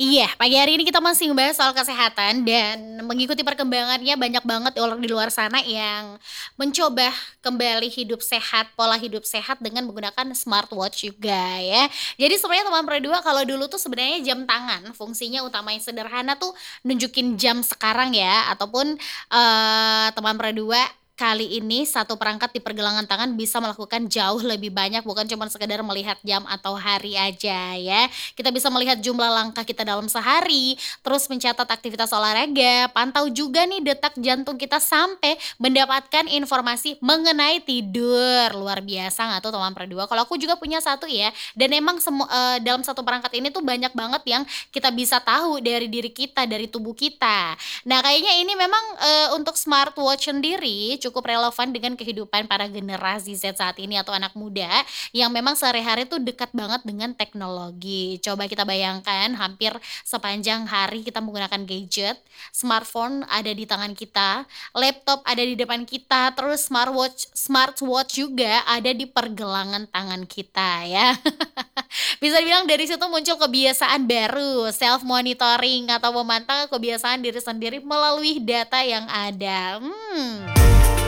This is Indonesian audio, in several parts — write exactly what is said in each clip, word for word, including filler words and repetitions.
Iya, pagi hari ini kita masih ngebahas soal kesehatan dan mengikuti perkembangannya banyak banget orang di luar sana yang mencoba kembali hidup sehat, pola hidup sehat dengan menggunakan smartwatch juga ya. Jadi sebenarnya teman dua kalau dulu tuh sebenarnya jam tangan fungsinya utama yang sederhana tuh nunjukin jam sekarang ya ataupun, eee, teman dua kali ini satu perangkat di pergelangan tangan bisa melakukan jauh lebih banyak bukan cuman sekedar melihat jam atau hari aja ya. Kita bisa melihat jumlah langkah kita dalam sehari, terus mencatat aktivitas olahraga, pantau juga nih detak jantung kita sampai mendapatkan informasi mengenai tidur. Luar biasa nggak tuh teman dua? Kalau aku juga punya satu ya, dan emang semu eee, dalam satu perangkat ini tuh banyak banget yang kita bisa tahu dari diri kita, dari tubuh kita. Nah, kayaknya ini memang, eee, untuk smartwatch sendiri cukup relevan dengan kehidupan para generasi Z saat ini atau anak muda yang memang sehari-hari tuh dekat banget dengan teknologi. Coba kita bayangkan hampir sepanjang hari kita menggunakan gadget, smartphone ada di tangan kita, laptop ada di depan kita, terus smartwatch smartwatch juga ada di pergelangan tangan kita ya. Bisa dibilang dari situ muncul kebiasaan baru, self monitoring atau memantau kebiasaan diri sendiri melalui data yang ada. Hmm.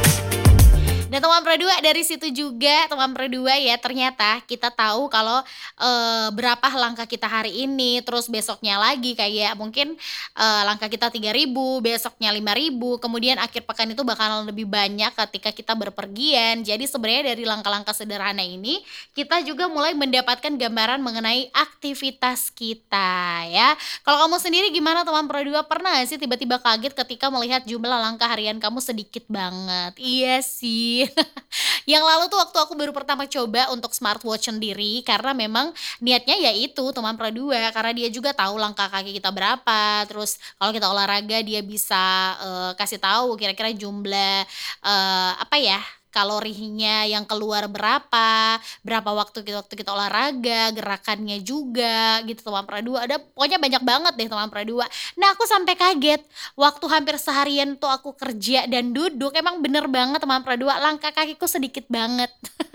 Nah, teman dua dari situ juga, teman dua ya, ternyata kita tahu kalau, eee, berapa langkah kita hari ini, terus besoknya lagi kayak mungkin, eee, langkah kita tiga ribu besoknya lima ribu kemudian akhir pekan itu bakalan lebih banyak ketika kita berpergian. Jadi sebenarnya dari langkah-langkah sederhana ini, kita juga mulai mendapatkan gambaran mengenai aktivitas kita ya. Kalau kamu sendiri gimana teman dua pernah nggak sih tiba-tiba kaget ketika melihat jumlah langkah harian kamu sedikit banget? Iya sih. Yang lalu tuh waktu aku baru pertama coba untuk smartwatch sendiri karena memang niatnya ya itu teman dua karena dia juga tahu langkah kaki kita berapa, terus kalau kita olahraga dia bisa, eee, kasih tahu kira-kira jumlah, eee, apa ya, kalorinya yang keluar berapa, berapa waktu kita waktu kita olahraga, gerakannya juga gitu teman dua ada pokoknya banyak banget deh teman dua. Nah aku sampai kaget, waktu hampir seharian tuh aku kerja dan duduk emang bener banget teman dua langkah kakiku sedikit banget.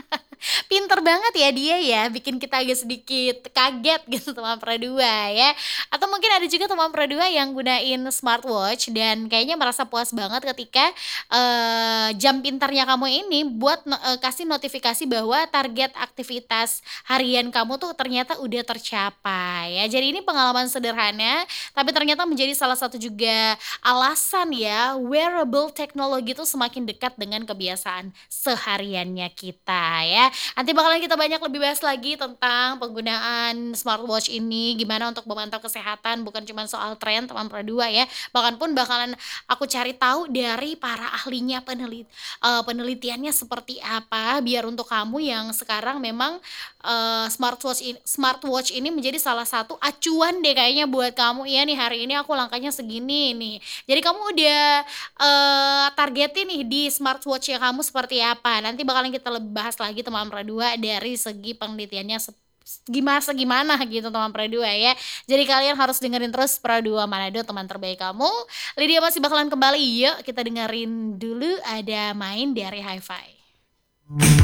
Pinter banget ya dia ya, bikin kita agak sedikit kaget gitu teman dua ya. Atau mungkin ada juga teman dua yang gunain smartwatch dan kayaknya merasa puas banget ketika, eee, jam pintarnya kamu ini buat no eee, kasih notifikasi bahwa target aktivitas harian kamu tuh ternyata udah tercapai ya. Jadi ini pengalaman sederhana, tapi ternyata menjadi salah satu juga alasan ya wearable teknologi itu semakin dekat dengan kebiasaan sehariannya kita ya. Nanti bakalan kita banyak lebih bahas lagi tentang penggunaan smartwatch ini, gimana untuk memantau kesehatan bukan cuma soal tren teman dua ya, bahkan pun bakalan aku cari tahu dari para ahlinya penelit eee, penelitiannya seperti apa biar untuk kamu yang sekarang memang, eee, smartwatch in smartwatch ini menjadi salah satu acuan deh kayaknya buat kamu, "Iya nih hari ini aku langkahnya segini nih." Jadi kamu udah, eee, targetin nih di smartwatch-nya kamu seperti apa, nanti bakalan kita lebih bahas lagi teman dua dari segi penelitiannya sep gimana segimana gitu teman dua ya. Jadi kalian harus dengerin terus Dua Manado teman terbaik kamu. Lydia masih bakalan kembali, yuk kita dengerin dulu ada Main dari Hi-Fi.